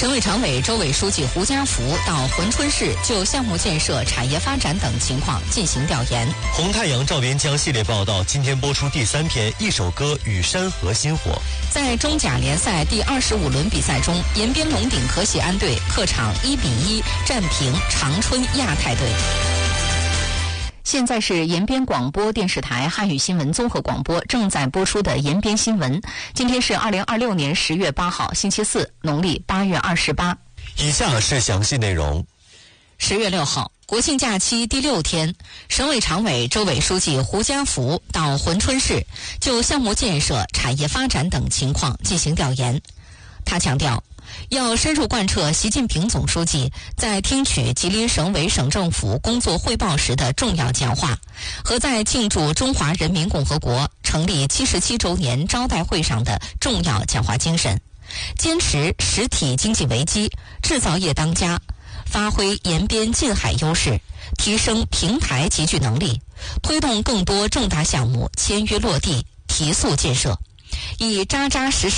省委常委、州委书记胡家福到珲春市就项目建设、产业发展等情况进行调研。 红太阳照边疆系列报道今天播出第3篇《一首歌与山河心火》。 在中甲联赛第25轮比赛中，延边龙鼎可喜安队客场1-1战平长春亚泰队。现在是延边广播电视台汉语新闻综合广播正在播出的延边新闻。今天是2026年10月8号，星期四，农历8月28。 以下是详细内容。 10月6号，国庆假期第6天，省委常委、州委书记胡家福到珲春市就项目建设、产业发展等情况进行调研。他强调，要深入贯彻习近平总书记在听取吉林省委省政府工作汇报时的重要讲话和在庆祝中华人民共和国成立77周年招待会上的重要讲话精神，坚持实体经济为基，制造业当家，发挥延边近海优势，提升平台集聚能力，推动更多重大项目签约落地，提速建设，以扎扎实实